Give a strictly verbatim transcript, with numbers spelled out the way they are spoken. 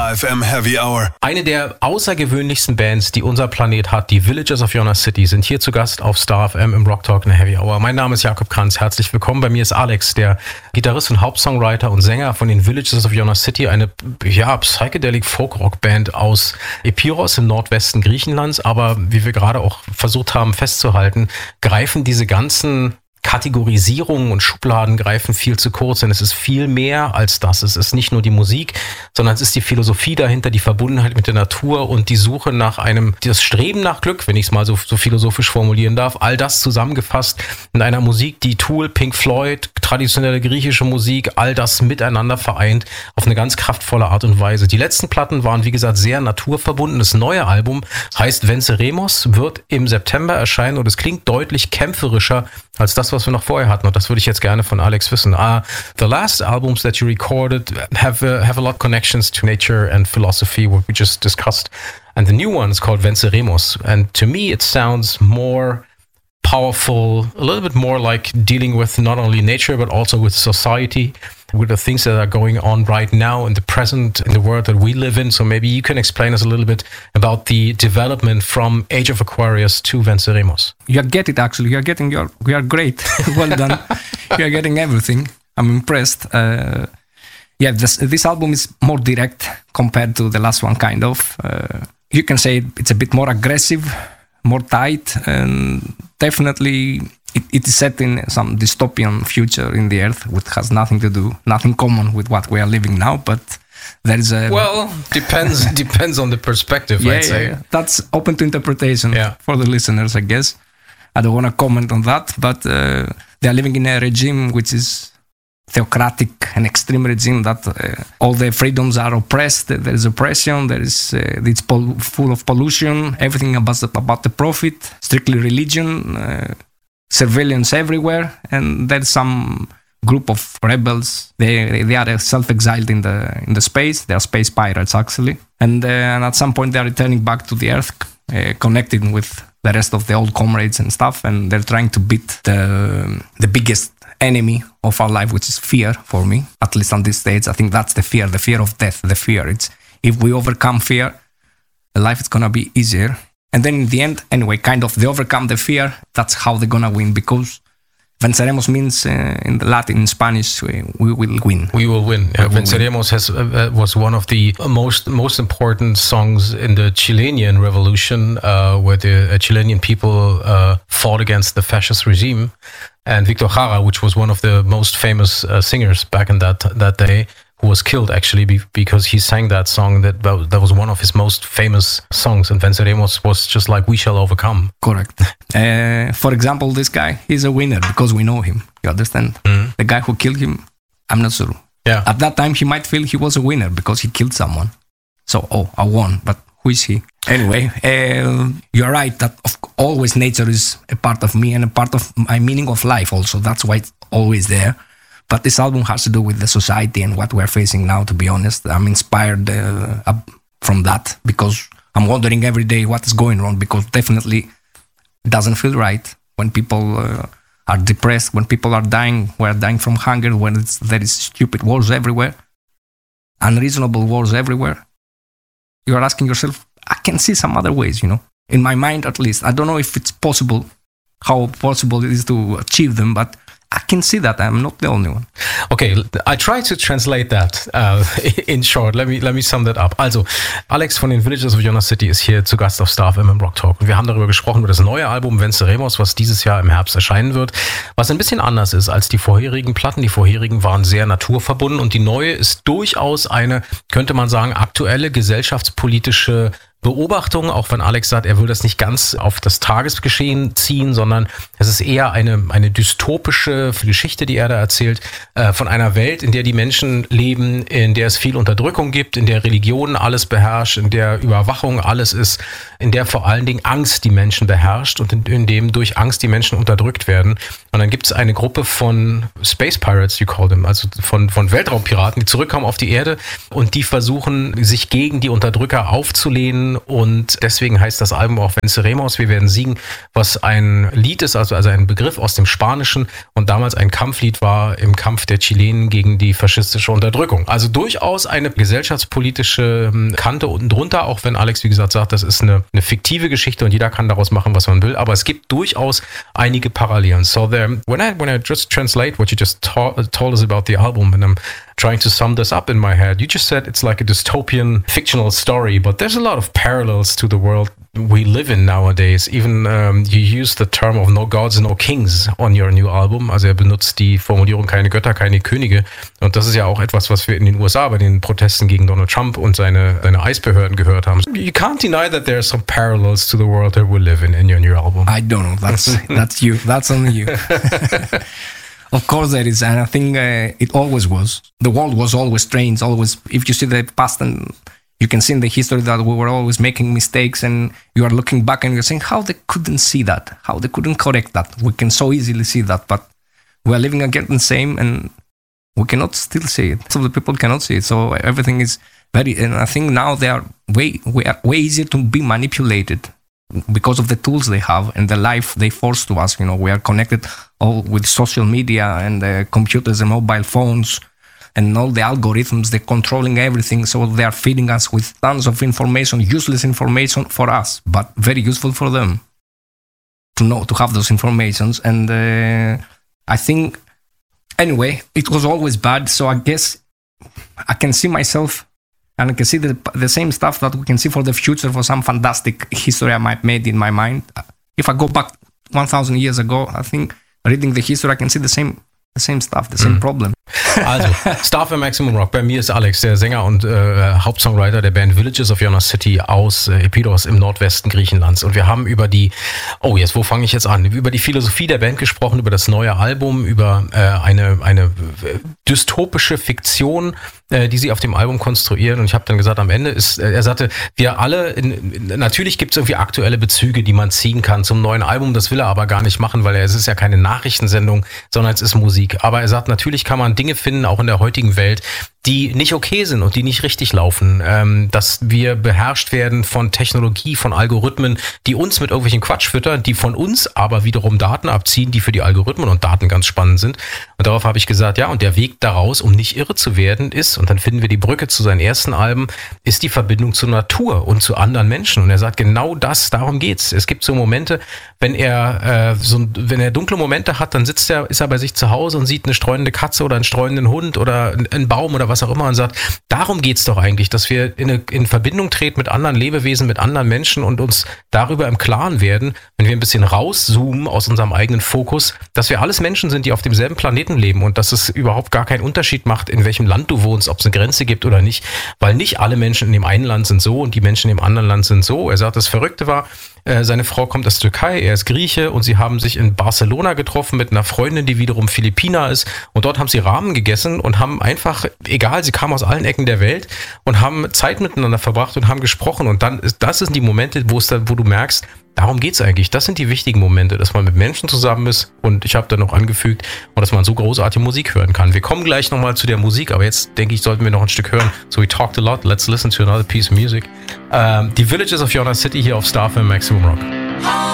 Star F M Heavy Hour. Eine der außergewöhnlichsten Bands, die unser Planet hat, die Villagers of Yona City, sind hier zu Gast auf Star F M im Rock Talk in der Heavy Hour. Mein Name ist Jakob Kranz, herzlich willkommen. Bei mir ist Alex, der Gitarrist und Hauptsongwriter und Sänger von den Villagers of Yona City, eine ja, Psychedelic Folk-Rock-Band aus Epirus im Nordwesten Griechenlands. Aber wie wir gerade auch versucht haben festzuhalten, greifen diese ganzen Kategorisierungen und Schubladen greifen viel zu kurz, denn es ist viel mehr als das. Es ist nicht nur die Musik, sondern es ist die Philosophie dahinter, die Verbundenheit mit der Natur und die Suche nach einem, das Streben nach Glück, wenn ich es mal so, so philosophisch formulieren darf. All das zusammengefasst in einer Musik, die Tool, Pink Floyd, traditionelle griechische Musik, all das miteinander vereint auf eine ganz kraftvolle Art und Weise. Die letzten Platten waren, wie gesagt, sehr naturverbunden. Das neue Album heißt Venceremos, wird im September erscheinen und es klingt deutlich kämpferischer als das, was wir noch vorher hatten. Und das würde ich jetzt gerne von Alex wissen. Uh, the last albums that you recorded have, uh, have a lot of connections to nature and philosophy, what we just discussed. And the new one is called Venceremos. And to me, it sounds more powerful, a little bit more like dealing with not only nature, but also with society, with the things that are going on right now in the present, in the world that we live in. So maybe you can explain us a little bit about the development from Age of Aquarius to Venceremos. You get it, actually. You are getting your, we are great. Well done. You are getting everything. I'm impressed. Uh, yeah, this, this album is more direct compared to the last one, kind of. Uh, you can say it's a bit more aggressive, more tight, and definitely it, it is set in some dystopian future in the Earth, which has nothing to do, nothing common with what we are living now, but there is a... Well, depends depends on the perspective, yeah, I'd say. Yeah, yeah. That's open to interpretation yeah. for the listeners, I guess. I don't want to comment on that, but uh, they are living in a regime which is theocratic, an extreme regime that uh, all the freedoms are oppressed, there is oppression, there is uh, it's pol- full of pollution, everything about the, about the profit, strictly religion, uh, surveillance everywhere, and there's some group of rebels. They they are self-exiled in the in the space. They are space pirates actually, and, uh, and at some point they are returning back to the Earth, uh, connected with the rest of the old comrades and stuff, and they're trying to beat the the biggest enemy of our life, which is fear for me, at least on this stage. I think that's the fear, the fear of death, the fear. It's if we overcome fear, the life is gonna be easier. And then in the end, anyway, kind of they overcome the fear. That's how they're gonna win, because Venceremos means uh, in the Latin, in Spanish, we, we will win. We will win. Yeah, will Venceremos win. Has, uh, was one of the most most important songs in the Chilean revolution, uh, where the uh, Chilean people uh, fought against the fascist regime. And Victor Jara, which was one of the most famous uh, singers back in that that day, who was killed actually be- because he sang that song. That that was one of his most famous songs. And Venceremos was just like "We Shall Overcome." Correct. Uh, for example, this guy, he's a winner because we know him. You understand? Mm-hmm. The guy who killed him, I'm not sure. Yeah. At that time, he might feel he was a winner because he killed someone. So, oh, I won. But who is he? Anyway, uh, you're right that of, always nature is a part of me and a part of my meaning of life also. That's why it's always there. But this album has to do with the society and what we're facing now, to be honest. I'm inspired uh, from that because I'm wondering every day what is going wrong, because definitely it doesn't feel right when people uh, are depressed, when people are dying, we're dying from hunger, when it's, there is stupid wars everywhere, unreasonable wars everywhere. You're asking yourself, I can see some other ways, you know, in my mind at least. I don't know if it's possible, how possible it is to achieve them, but I can see that I'm not the only one. Okay, I try to translate that uh, in short. Let me let me sum that up. Also, Alex von den Villagers of Yona City ist hier zu Gast auf Star F M im Rock Talk. Und wir haben darüber gesprochen, über das neue Album Venceremos, was dieses Jahr im Herbst erscheinen wird, was ein bisschen anders ist als die vorherigen Platten. Die vorherigen waren sehr naturverbunden und die neue ist durchaus eine, könnte man sagen, aktuelle gesellschaftspolitische Beobachtung, auch wenn Alex sagt, er will das nicht ganz auf das Tagesgeschehen ziehen, sondern es ist eher eine, eine dystopische Geschichte, die er da erzählt, äh, von einer Welt, in der die Menschen leben, in der es viel Unterdrückung gibt, in der Religion alles beherrscht, in der Überwachung alles ist, in der vor allen Dingen Angst die Menschen beherrscht und in, in dem durch Angst die Menschen unterdrückt werden. Und dann gibt es eine Gruppe von Space Pirates, you call them, also von, von Weltraumpiraten, die zurückkommen auf die Erde und die versuchen, sich gegen die Unterdrücker aufzulehnen singen und deswegen heißt das Album auch Venceremos, wir werden siegen, was ein Lied ist, also, also ein Begriff aus dem Spanischen und damals ein Kampflied war im Kampf der Chilenen gegen die faschistische Unterdrückung. Also durchaus eine gesellschaftspolitische Kante unten drunter, auch wenn Alex, wie gesagt, sagt, das ist eine, eine fiktive Geschichte und jeder kann daraus machen, was man will, aber es gibt durchaus einige Parallelen. So there, when I, when I just translate what you just ta- told us about the album and I'm trying to sum this up in my head, you just said it's like a dystopian fictional story, but there's a lot of parallels to the world we live in nowadays. Even um, you use the term of no gods, no kings on your new album. Also er benutzt die Formulierung keine Götter, keine Könige. Und das ist ja auch etwas, was wir in den U S A bei den Protesten gegen Donald Trump und seine, seine Eisbehörden gehört haben. You can't deny that there are some parallels to the world that we live in in your new album. I don't know. That's that's you. That's only you. Of course there is, and I think uh, it always was. The world was always strange. Always, if you see the past and you can see in the history that we were always making mistakes, and you are looking back and you're saying how they couldn't see that, how they couldn't correct that. We can so easily see that, but we are living again the same, and we cannot still see it. Some of the people cannot see it. So everything is very, and I think now they are way, way, way easier to be manipulated because of the tools they have and the life they force to us. You know, we are connected all with social media and uh, computers and mobile phones. And all the algorithms, they're controlling everything. So they are feeding us with tons of information, useless information for us, but very useful for them to know, to have those informations. And uh, I think, anyway, it was always bad. So I guess I can see myself and I can see the, the same stuff that we can see for the future for some fantastic history I might made in my mind. If I go back one thousand years ago, I think reading the history, I can see the same the same stuff, the same mm. problem. Also, Star F M Maximum Rock. Bei mir ist Alex, der Sänger und äh, Hauptsongwriter der Band Villages of Yona City aus äh, Epiros im Nordwesten Griechenlands. Und wir haben über die, oh jetzt, wo fange ich jetzt an? Über die Philosophie der Band gesprochen, über das neue Album, über äh, eine, eine äh, dystopische Fiktion, äh, die sie auf dem Album konstruieren. Und ich habe dann gesagt, am Ende ist, äh, er sagte, wir alle, in, in, natürlich gibt es irgendwie aktuelle Bezüge, die man ziehen kann zum neuen Album. Das will er aber gar nicht machen, weil er, es ist ja keine Nachrichtensendung, sondern es ist Musik. Aber er sagt, natürlich kann man Dinge finden, auch in der heutigen Welt, die nicht okay sind und die nicht richtig laufen. Ähm, dass wir beherrscht werden von Technologie, von Algorithmen, die uns mit irgendwelchen Quatsch füttern, die von uns aber wiederum Daten abziehen, die für die Algorithmen und Daten ganz spannend sind. Und darauf habe ich gesagt, ja, und der Weg daraus, um nicht irre zu werden, ist, und dann finden wir die Brücke zu seinen ersten Alben, ist die Verbindung zur Natur und zu anderen Menschen. Und er sagt, genau das, darum geht's. Es gibt so Momente, wenn er äh, so, wenn er dunkle Momente hat, dann sitzt er, ist er bei sich zu Hause und sieht eine streunende Katze oder einen streunenden Hund oder einen Baum oder was auch immer und sagt, darum geht's doch eigentlich, dass wir in, eine, in Verbindung treten mit anderen Lebewesen, mit anderen Menschen und uns darüber im Klaren werden, wenn wir ein bisschen rauszoomen aus unserem eigenen Fokus, dass wir alles Menschen sind, die auf demselben Planeten leben und dass es überhaupt gar keinen Unterschied macht, in welchem Land du wohnst, ob es eine Grenze gibt oder nicht, weil nicht alle Menschen in dem einen Land sind so und die Menschen in dem anderen Land sind so. Er sagt, das Verrückte war, seine Frau kommt aus Türkei, er ist Grieche und sie haben sich in Barcelona getroffen mit einer Freundin, die wiederum Philippiner ist und dort haben sie Ramen gegessen und haben einfach, egal, sie kamen aus allen Ecken der Welt und haben Zeit miteinander verbracht und haben gesprochen und dann ist, das sind die Momente, wo es dann, wo du merkst, darum geht's eigentlich. Das sind die wichtigen Momente, dass man mit Menschen zusammen ist und ich habe da noch angefügt und dass man so großartige Musik hören kann. Wir kommen gleich nochmal zu der Musik, aber jetzt denke ich, sollten wir noch ein Stück hören. So we talked a lot, let's listen to another piece of music. Um, die Villages of Yona City hier auf Star F M Maximum Rock.